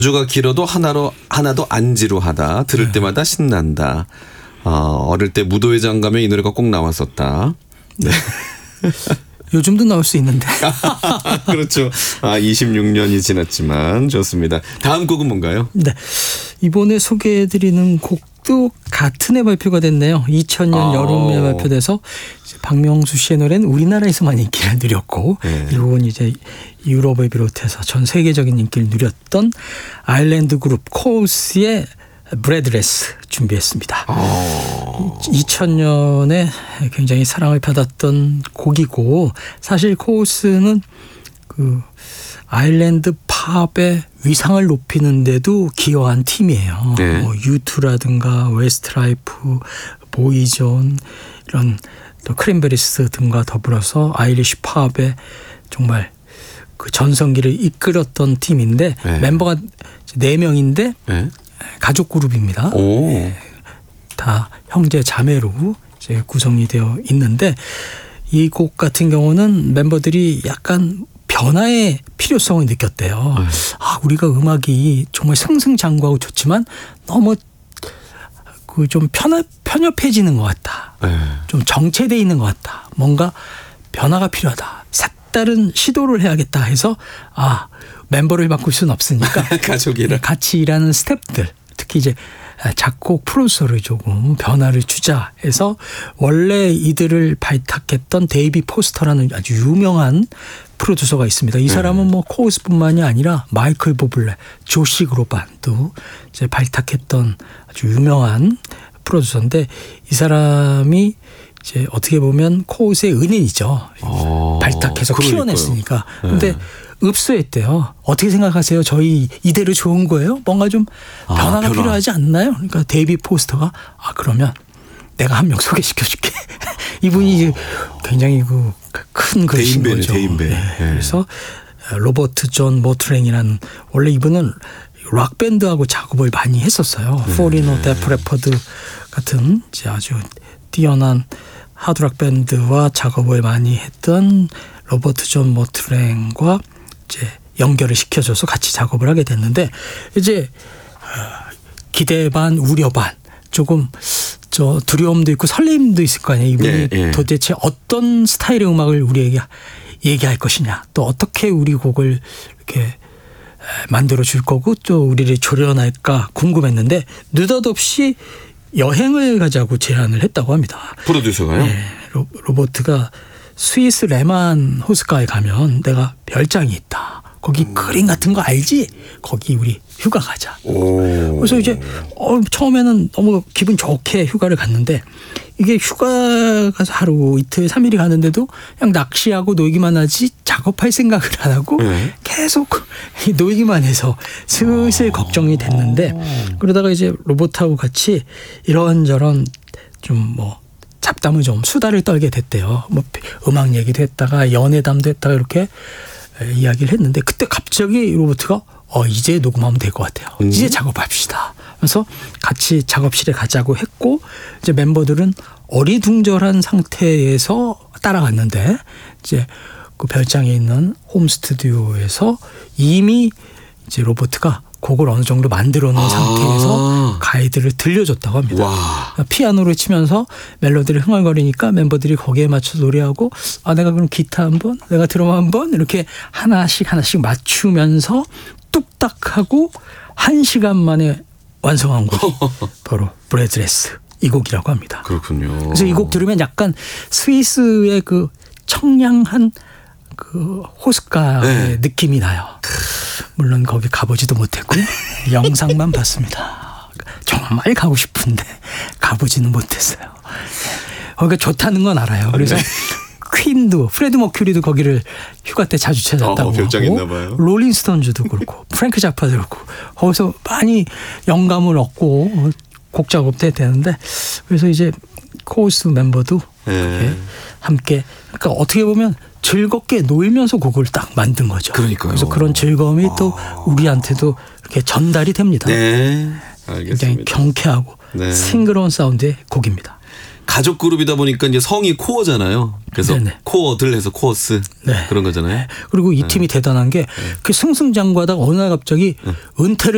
주가 길어도 하나도 안 지루하다. 들을 때마다 신난다. 어릴 때 무도회장 가면 이 노래가 꼭 나왔었다. 네. 요즘도 나올 수 있는데. 그렇죠. 26년이 지났지만 좋습니다. 다음 곡은 뭔가요? 네. 이번에 소개해드리는 곡도 같은 해 발표가 됐네요. 2000년 여름에 발표돼서 박명수 씨의 노래는 우리나라에서만 인기를 누렸고 일본 이제 유럽을 비롯해서 전 세계적인 인기를 누렸던 아일랜드 그룹 코우스의 브레드레스 준비했습니다. 2000년에 굉장히 사랑을 받았던 곡이고 사실 코우스는 그 아일랜드 팝의 위상을 높이는 데도 기여한 팀이에요. 네. 뭐 U2라든가 웨스트라이프, 보이존 이런 또 크랜베리스 등과 더불어서 아이리쉬 팝의 정말 그 전성기를 이끌었던 팀인데 네. 멤버가 4명인데 네. 가족 그룹입니다. 네. 다 형제 자매로 이제 구성이 되어 있는데 이 곡 같은 경우는 멤버들이 약간 변화의 필요성을 느꼈대요. 우리가 음악이 정말 승승장구하고 좋지만 너무 그 좀 편협해지는 것 같다. 좀 정체돼 있는 것 같다. 뭔가 변화가 필요하다. 색다른 시도를 해야겠다 해서 멤버를 바꿀 수는 없으니까 가족이라 같이 일하는 스태프들 특히 이제 작곡 프로듀서를 조금 변화를 주자 해서 원래 이들을 발탁했던 데이비 포스터라는 아주 유명한 프로듀서가 있습니다. 이 사람은 뭐 코우스뿐만이 아니라 마이클 보블레, 조시 그로반도 이제 발탁했던 아주 유명한 프로듀서인데 이 사람이 이제 어떻게 보면 코우스의 은인이죠. 발탁해서 키워냈으니까. 그런데 읍소했대요. 어떻게 생각하세요? 저희 이대로 좋은 거예요? 뭔가 좀 변화가 필요하지 않나요? 그러니까 데이비 포스터가 그러면 내가 한 명 소개시켜줄게. 이분이 굉장히 큰 그릇인 거죠. 대인배. 네. 그래서 로버트 존 모트랭이라는 원래 이분은 락 밴드하고 작업을 많이 했었어요. 포리노, 데프레퍼드 같은 이제 아주 뛰어난 하드락 밴드와 작업을 많이 했던 로버트 존 모트랭과 이제 연결을 시켜줘서 같이 작업을 하게 됐는데 이제 기대 반 우려 반 조금 두려움도 있고 설렘도 있을 거 아니에요. 이분이 도대체 어떤 스타일의 음악을 우리에게 얘기할 것이냐 또 어떻게 우리 곡을 이렇게 만들어 줄 거고 또 우리를 조련할까 궁금했는데 느닷없이 여행을 가자고 제안을 했다고 합니다. 프로듀서가요? 네, 로버트가 스위스 레만 호숫가에 가면 내가 별장이 있다. 거기 그림 같은 거 알지? 거기 우리 휴가 가자. 그래서 이제 처음에는 너무 기분 좋게 휴가를 갔는데 이게 휴가 가서 하루 이틀 3일이 가는데도 그냥 낚시하고 놀기만 하지 작업할 생각을 안 하고 계속 놀기만 해서 슬슬 걱정이 됐는데 그러다가 이제 로봇하고 같이 이런저런 좀 잡담을 좀 수다를 떨게 됐대요. 음악 얘기도 했다가 연애담도 했다가 이렇게 이야기를 했는데 그때 갑자기 로버트가 이제 녹음하면 될 것 같아요. 이제 작업합시다. 그래서 같이 작업실에 가자고 했고 이제 멤버들은 어리둥절한 상태에서 따라갔는데 이제 그 별장에 있는 홈 스튜디오에서 이미 이제 로버트가 곡을 어느 정도 만들어 놓은 상태에서 가이드를 들려줬다고 합니다. 피아노를 치면서 멜로디를 흥얼거리니까 멤버들이 거기에 맞춰 노래하고 내가 그럼 기타 한번 내가 드럼 한번 이렇게 하나씩 맞추면서 뚝딱 하고 1시간 만에 완성한 곡이 바로 브레드레스 이 곡이라고 합니다. 그렇군요. 그래서 이 곡 들으면 약간 스위스의 그 청량한 그 호숫가의 느낌이 나요. 물론 거기 가보지도 못했고 영상만 봤습니다. 정말 가고 싶은데 가보지는 못했어요. 거기가 좋다는 건 알아요. 그래서 퀸도 프레드 머큐리도 거기를 휴가 때 자주 찾았다고 하고 롤링스톤즈도 그렇고 프랭크 자파도 그렇고 거기서 많이 영감을 얻고 곡 작업도 해야 되는데 그래서 이제 코우스 멤버도 이렇게 함께 그러니까 어떻게 보면 즐겁게 놀면서 곡을 딱 만든 거죠. 그러니까요. 그래서 그런 즐거움이 또 우리한테도 이렇게 전달이 됩니다. 네, 알겠습니다. 굉장히 경쾌하고 싱그러운 사운드의 곡입니다. 가족 그룹이다 보니까 이제 성이 코어잖아요. 그래서 코어들 해서 코어스 그런 거잖아요. 그리고 이 팀이 대단한 게 그 승승장구하다가 어느 날 갑자기 은퇴를